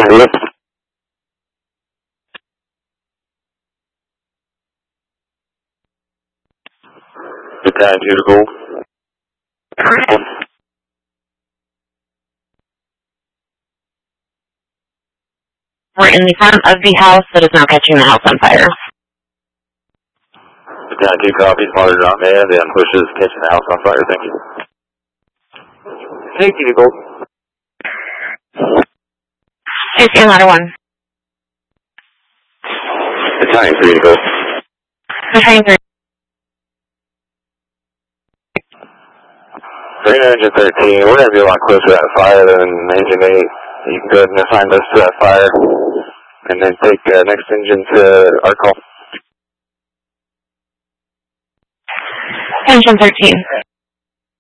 Hello. Battalion 2 to Gold. We're in the front of the house that is now catching the house on fire. Battalion 2 copies, monitor not manned, and pushes catching the house on fire. Thank you. Safety to Gold. Safety on ladder 1. Battalion 3 to Gold. Battalion 3. Green Engine 13, we're going to be a lot closer to that fire than Engine 8. You can go ahead and assign us to that fire, and then take next engine to our call. Engine 13.